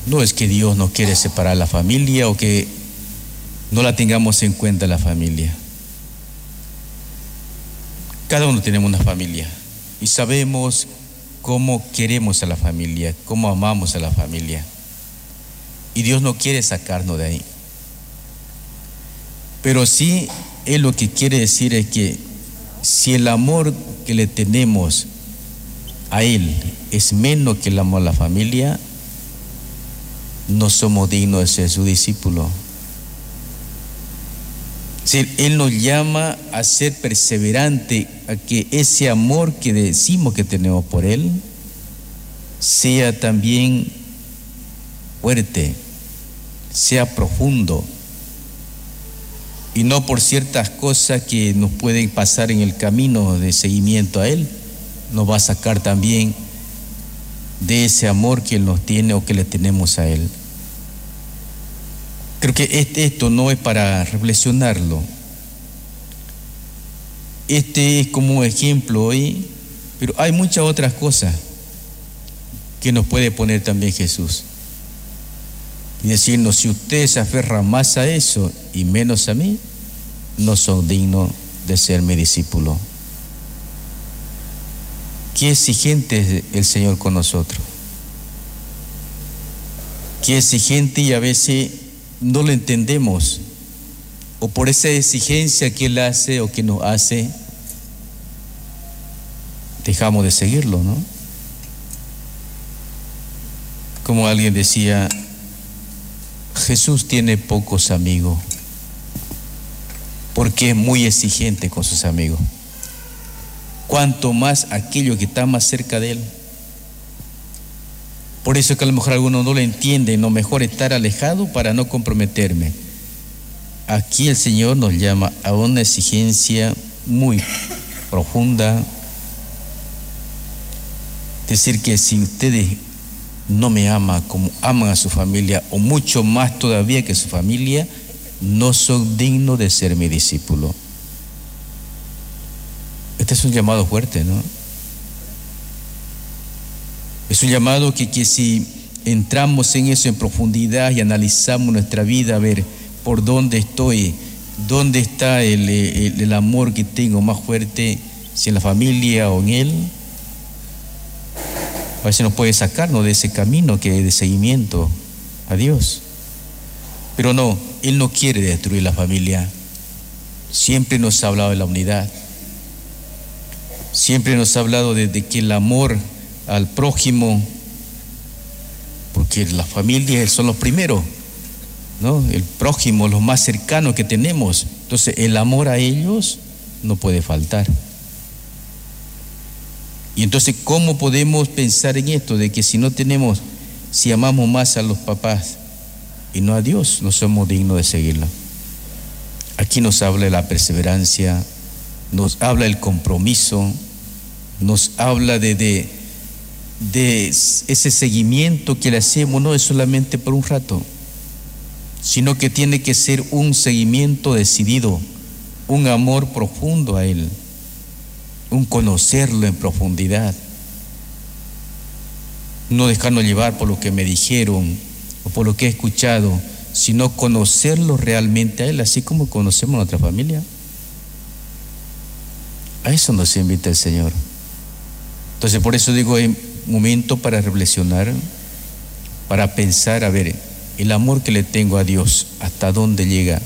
No es que Dios no quiere separar la familia o que no la tengamos en cuenta la familia. Cada uno tenemos una familia y sabemos cómo queremos a la familia, cómo amamos a la familia. Y Dios no quiere sacarnos de ahí. Pero sí, Él lo que quiere decir es que si el amor que le tenemos a Él es menos que el amor a la familia, no somos dignos de ser su discípulo. Es decir, Él nos llama a ser perseverante, a que ese amor que decimos que tenemos por Él sea también fuerte, sea profundo, y no por ciertas cosas que nos pueden pasar en el camino de seguimiento a Él, nos va a sacar también de ese amor que Él nos tiene o que le tenemos a Él. Creo que esto no es para reflexionarlo. Este es como un ejemplo hoy, pero hay muchas otras cosas que nos puede poner también Jesús. Y decirnos, si ustedes se aferran más a eso y menos a mí, no son dignos de ser mi discípulo. Qué exigente es el Señor con nosotros. Qué exigente, y a veces no lo entendemos, o por esa exigencia que Él hace o que nos hace, dejamos de seguirlo, ¿no? Como alguien decía, Jesús tiene pocos amigos porque es muy exigente con sus amigos. Cuanto más aquello que está más cerca de Él. Por eso es que a lo mejor algunos no lo entienden, no, mejor estar alejado para no comprometerme. Aquí el Señor nos llama a una exigencia muy profunda. Es decir, que si ustedes no me aman como aman a su familia, o mucho más todavía que su familia, no son dignos de ser mi discípulo. Este es un llamado fuerte, ¿no? Es un llamado que si entramos en eso en profundidad y analizamos nuestra vida, a ver por dónde estoy, dónde está el amor que tengo más fuerte, si en la familia o en Él, a veces nos puede sacarnos de ese camino que es de seguimiento a Dios. Pero no, Él no quiere destruir la familia. Siempre nos ha hablado de la unidad. Siempre nos ha hablado de que el amor al prójimo, porque las familias son los primeros, ¿no? El prójimo, los más cercanos que tenemos. Entonces el amor a ellos no puede faltar. Y entonces, ¿cómo podemos pensar en esto? De que si amamos más a los papás y no a Dios, no somos dignos de seguirlo. Aquí nos habla de la perseverancia, nos habla del compromiso, nos habla de ese seguimiento que le hacemos, no es solamente por un rato, sino que tiene que ser un seguimiento decidido, un amor profundo a Él, un conocerlo en profundidad, no dejarnos llevar por lo que me dijeron o por lo que he escuchado, sino conocerlo realmente a Él, así como conocemos a nuestra familia. A eso nos invita el Señor. Entonces, por eso digo, es momento para reflexionar, para pensar, a ver, el amor que le tengo a Dios, ¿hasta dónde llega?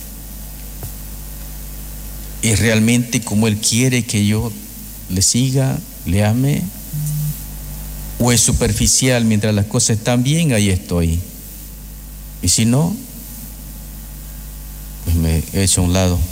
¿Es realmente como Él quiere que yo le siga, le ame? ¿O es superficial? Mientras las cosas están bien, ahí estoy. Y si no, pues me he hecho a un lado.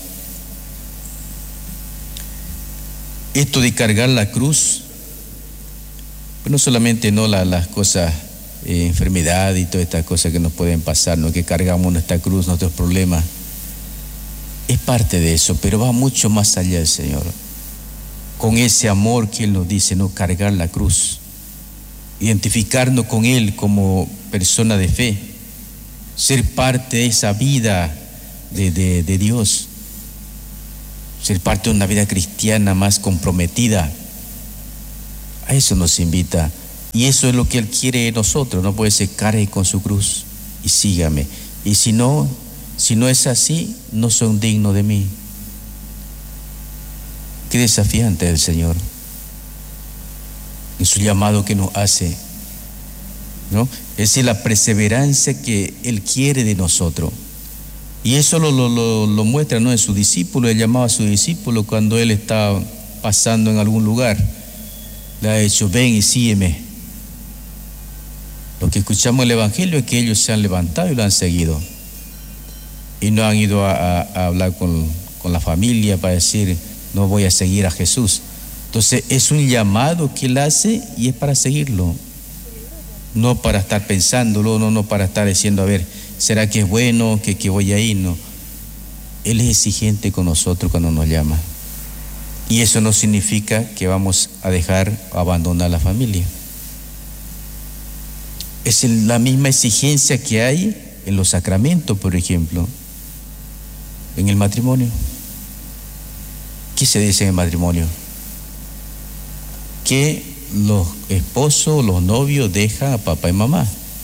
Esto de cargar la cruz, pues no solamente las cosas, enfermedad y todas estas cosas que nos pueden pasar, ¿no? Que cargamos nuestra cruz, nuestros problemas. Es parte de eso, pero va mucho más allá del Señor. Con ese amor que Él nos dice, no, cargar la cruz, identificarnos con Él como persona de fe, ser parte de esa vida de Dios, ser parte de una vida cristiana más comprometida. A eso nos invita Y eso es lo que Él quiere de nosotros. No puede ser: cargue con su cruz y sígame. Y si no es así, no son dignos de mí. Qué desafiante es el Señor en su llamado que nos hace, ¿no? Es decir, la perseverancia que Él quiere de nosotros. Y eso lo muestra, ¿no?, en su discípulo. Él llamaba a su discípulo cuando Él estaba pasando en algún lugar. Le ha dicho: ven y sígueme. Lo que escuchamos en el Evangelio es que ellos se han levantado y lo han seguido. Y no han ido a hablar con la familia para decir: no voy a seguir a Jesús. Entonces es un llamado que Él hace y es para seguirlo. No para estar pensándolo, no para estar diciendo: a ver, ¿será que es bueno que voy a ir? No. Él es exigente con nosotros cuando nos llama. Y eso no significa que vamos a dejar o abandonar la familia. Es la misma exigencia que hay en los sacramentos, por ejemplo, en el matrimonio. ¿Qué se dice en el matrimonio? Que los esposos, los novios dejan a papá y mamá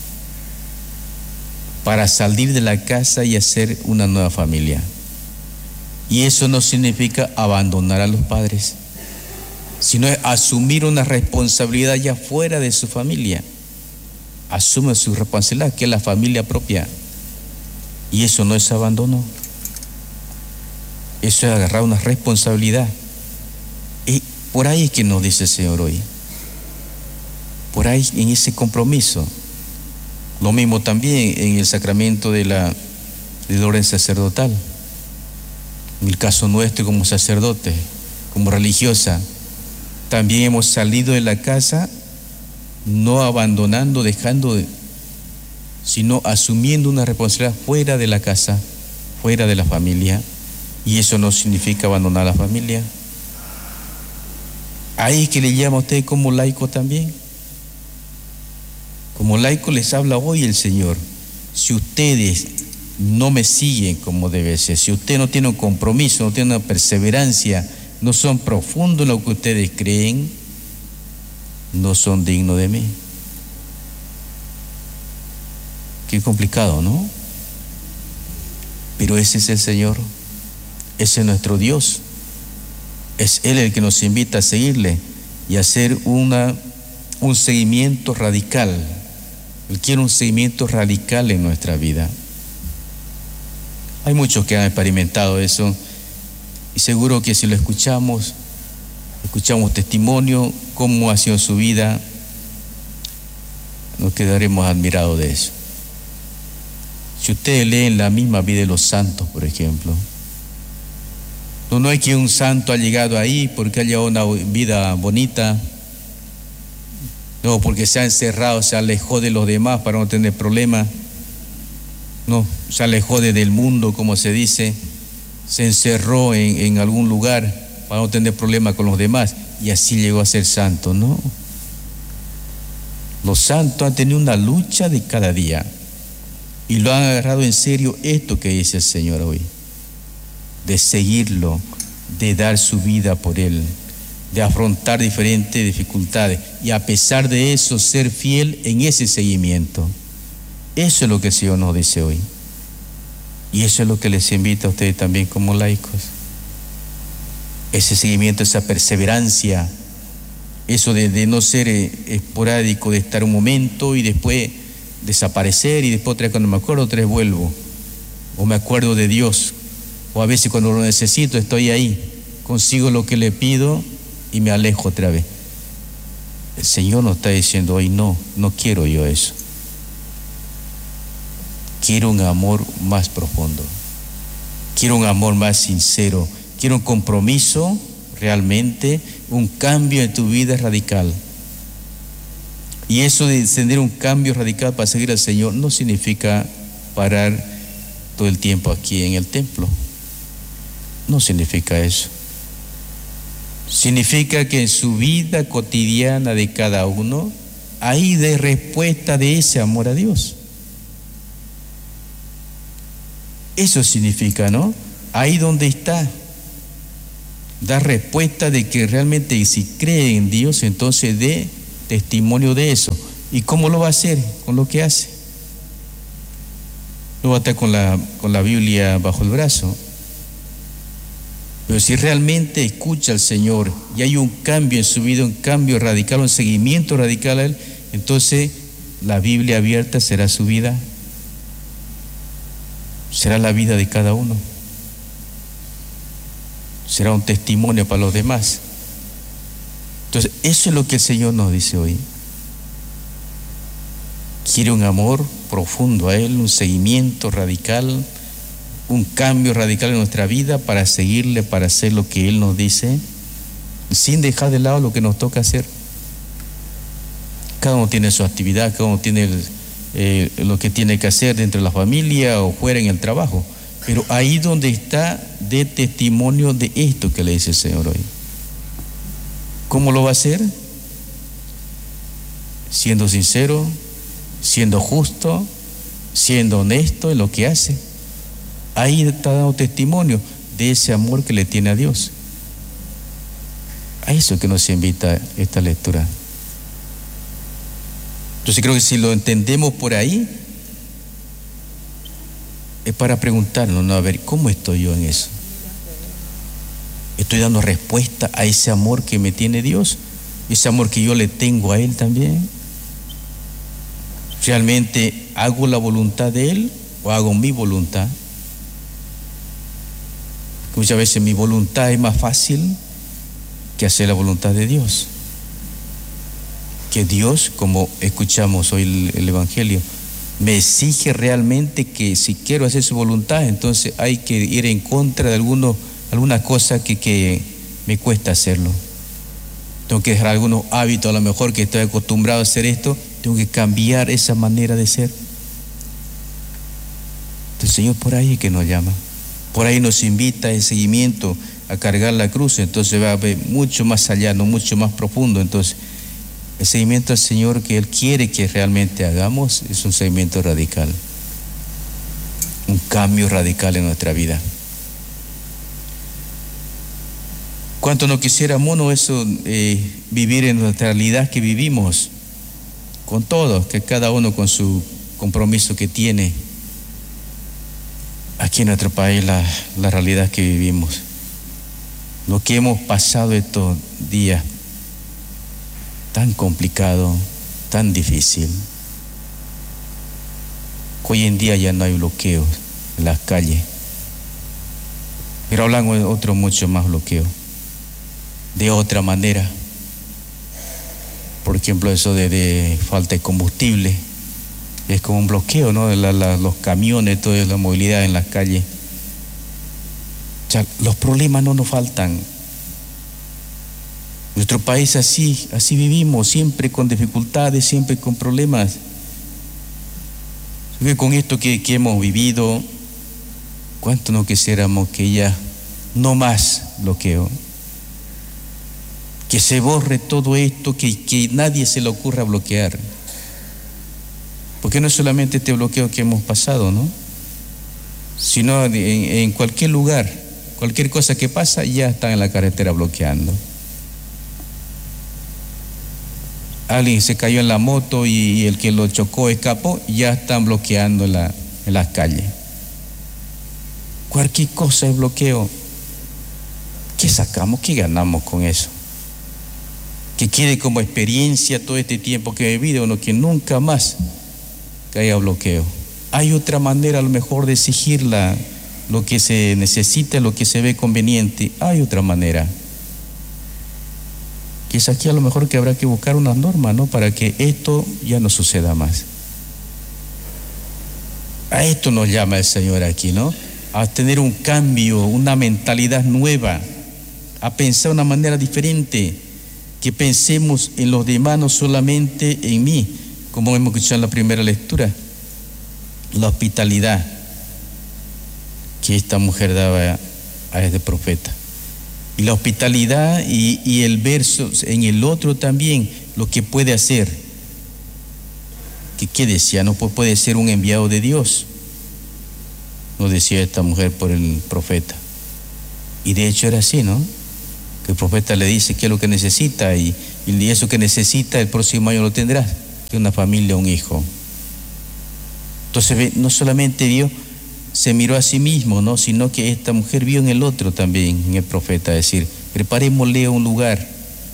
para salir de la casa y hacer una nueva familia. Y eso no significa abandonar a los padres, sino es asumir una responsabilidad ya fuera de su familia. Asume su responsabilidad, que es la familia propia. Y eso no es abandono. Eso es agarrar una responsabilidad. Y por ahí es que nos dice el Señor hoy. Por ahí, en ese compromiso. Lo mismo también en el sacramento del orden sacerdotal. En el caso nuestro, como sacerdote, como religiosa, también hemos salido de la casa, no abandonando, dejando, sino asumiendo una responsabilidad fuera de la casa, fuera de la familia. Y eso no significa abandonar la familia. Ahí es que le llama a usted como laico también. Como laico les habla hoy el Señor. Si ustedes no me siguen como debe ser, si usted no tiene un compromiso, no tiene una perseverancia, no son profundos en lo que ustedes creen, no son dignos de mí. Qué complicado, ¿no? Pero ese es el Señor, ese es nuestro Dios. Es Él el que nos invita a seguirle y a hacer un seguimiento radical. Él quiere un seguimiento radical en nuestra vida. Hay muchos que han experimentado eso, y seguro que si lo escuchamos testimonio, cómo ha sido su vida, nos quedaremos admirados de eso. Si ustedes leen la misma vida de los santos, por ejemplo, no es que un santo ha llegado ahí porque haya una vida bonita, no, porque se ha encerrado, se alejó de los demás para no tener problemas, no, se alejó del mundo, como se dice, se encerró en algún lugar para no tener problemas con los demás y así llegó a ser santo. No, los santos han tenido una lucha de cada día y lo han agarrado en serio esto que dice el Señor hoy, de seguirlo, de dar su vida por Él, de afrontar diferentes dificultades y a pesar de eso ser fiel en ese seguimiento. Eso es lo que el Señor nos dice hoy. Y eso es lo que les invita a ustedes también como laicos. Ese seguimiento, esa perseverancia, eso de no ser esporádico, de estar un momento y después desaparecer y después otra vez cuando me acuerdo, otra vez vuelvo. O me acuerdo de Dios. O a veces cuando lo necesito estoy ahí, consigo lo que le pido y me alejo otra vez. El Señor nos está diciendo hoy: no quiero yo eso. Quiero un amor más profundo. Quiero un amor más sincero. Quiero un compromiso realmente, un cambio en tu vida radical. Y eso de tener un cambio radical para seguir al Señor no significa parar todo el tiempo aquí en el templo. No significa eso. Significa que en su vida cotidiana de cada uno hay de respuesta de ese amor a Dios. Eso significa, ¿no? Ahí donde está, da respuesta de que realmente si cree en Dios, entonces testimonio de eso. ¿Y cómo lo va a hacer? Con lo que hace. No va a estar con la Biblia bajo el brazo. Pero si realmente escucha al Señor y hay un cambio en su vida, un cambio radical, un seguimiento radical a Él, entonces la Biblia abierta será su vida, será la vida de cada uno, será un testimonio para los demás. Entonces eso es lo que el Señor nos dice hoy. Quiere un amor profundo a Él, un seguimiento radical, un cambio radical en nuestra vida para seguirle, para hacer lo que Él nos dice, sin dejar de lado lo que nos toca hacer. Cada uno tiene su actividad, cada uno tiene lo que tiene que hacer dentro de la familia o fuera en el trabajo, pero ahí donde está de testimonio de esto que le dice el Señor hoy. ¿Cómo lo va a hacer? Siendo sincero, siendo justo, siendo honesto en lo que hace. Ahí está dando testimonio de ese amor que le tiene a Dios. A eso que nos invita esta lectura. Entonces creo que si lo entendemos por ahí, es para preguntarnos, ¿no? A ver, ¿cómo estoy yo en eso? ¿Estoy dando respuesta a ese amor que me tiene Dios? ¿Ese amor que yo le tengo a Él también? ¿Realmente hago la voluntad de Él o hago mi voluntad? Muchas veces mi voluntad es más fácil que hacer la voluntad de Dios. Que Dios, como escuchamos hoy el Evangelio, me exige realmente que si quiero hacer su voluntad, entonces hay que ir en contra de alguna cosa que me cuesta hacerlo. Tengo que dejar algunos hábitos, a lo mejor que estoy acostumbrado a hacer esto, tengo que cambiar esa manera de ser. El Señor por ahí es que nos llama. Por ahí nos invita en seguimiento a cargar la cruz, entonces va a ver mucho más allá, no mucho más profundo. Entonces, el seguimiento al Señor que Él quiere que realmente hagamos es un seguimiento radical, un cambio radical en nuestra vida. ¿Cuánto no quisiéramos eso, vivir en nuestra realidad que vivimos, con todos, que cada uno con su compromiso que tiene? Aquí en nuestro país la realidad que vivimos, lo que hemos pasado estos días, tan complicado, tan difícil. Hoy en día ya no hay bloqueos en las calles, pero hablan otro mucho más bloqueo, de otra manera. Por ejemplo, eso de falta de combustible. Es como un bloqueo, ¿no? Los camiones, toda la movilidad en las calles. O sea, los problemas no nos faltan. Nuestro país así vivimos, siempre con dificultades, siempre con problemas. Con esto que hemos vivido, ¿cuánto no quisiéramos que ya no más bloqueo? Que se borre todo esto, que nadie se le ocurra bloquear. Porque no es solamente este bloqueo que hemos pasado, ¿no? Sino en cualquier lugar, cualquier cosa que pasa, ya están en la carretera bloqueando. Alguien se cayó en la moto y el que lo chocó escapó, ya están bloqueando en las calles. Cualquier cosa es bloqueo. ¿Qué sacamos? ¿Qué ganamos con eso? Que quede como experiencia todo este tiempo que he vivido, ¿no? Que nunca más que haya bloqueo. Hay otra manera a lo mejor de exigir lo que se necesita, lo que se ve conveniente. Hay otra manera. Quizás aquí a lo mejor que habrá que buscar unas normas, ¿no? Para que esto ya no suceda más. A esto nos llama el Señor aquí, ¿no? A tener un cambio, una mentalidad nueva, a pensar de una manera diferente, que pensemos en los demás, no solamente en mí. Como hemos escuchado en la primera lectura, la hospitalidad que esta mujer daba a este profeta. Y la hospitalidad y el verso en el otro también, lo que puede hacer. ¿Qué decía? No puede ser un enviado de Dios. Lo decía esta mujer por el profeta. Y de hecho era así, ¿no? Que el profeta le dice qué es lo que necesita y Y eso que necesita el próximo año lo tendrás, que una familia, un hijo. Entonces no solamente Dios se miró a sí mismo, ¿no?, sino que esta mujer vio en el otro también, en el profeta, decir, preparémosle un lugar.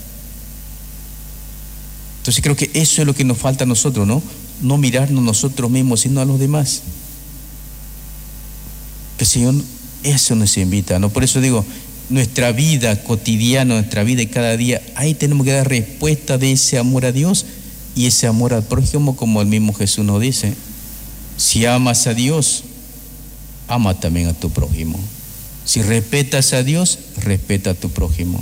Entonces creo que eso es lo que nos falta a nosotros, ¿no? No mirarnos nosotros mismos, sino a los demás. Que el Señor eso nos invita, ¿no? Por eso digo, nuestra vida cotidiana, nuestra vida de cada día, ahí tenemos que dar respuesta de ese amor a Dios y ese amor al prójimo, como el mismo Jesús nos dice. Si amas a Dios, ama también a tu prójimo. Si respetas a Dios, respeta a tu prójimo.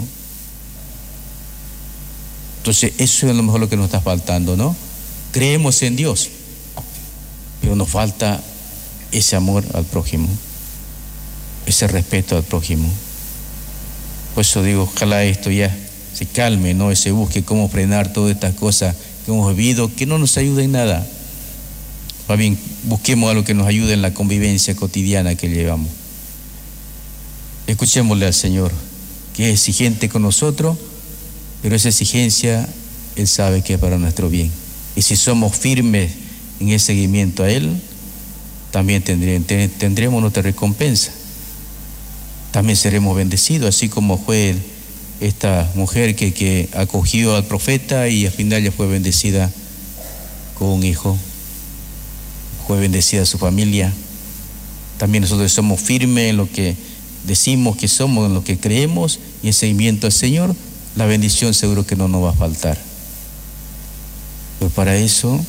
Entonces eso es a lo mejor lo que nos está faltando, ¿no? Creemos en Dios, pero nos falta ese amor al prójimo, ese respeto al prójimo. Por eso digo, ojalá esto ya se calme, ¿no? Se busque cómo frenar todas estas cosas que hemos vivido, que no nos ayuden en nada. Más bien, busquemos algo que nos ayude en la convivencia cotidiana que llevamos. Escuchémosle al Señor, que es exigente con nosotros, pero esa exigencia Él sabe que es para nuestro bien. Y si somos firmes en ese seguimiento a Él, también tendremos nuestra recompensa. También seremos bendecidos, así como fue esta mujer que acogió al profeta y al final ya fue bendecida con un hijo, fue bendecida su familia. También nosotros somos firmes en lo que decimos que somos, en lo que creemos, y en seguimiento al Señor, la bendición seguro que no nos va a faltar. Pero para eso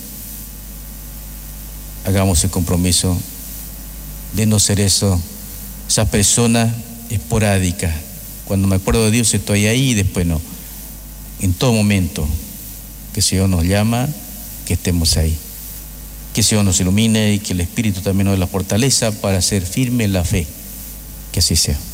hagamos el compromiso de no ser esa persona esporádica. Cuando me acuerdo de Dios estoy ahí y después no. En todo momento que el Señor nos llama, que estemos ahí. Que el Señor nos ilumine y que el Espíritu también nos dé la fortaleza para ser firme en la fe. Que así sea.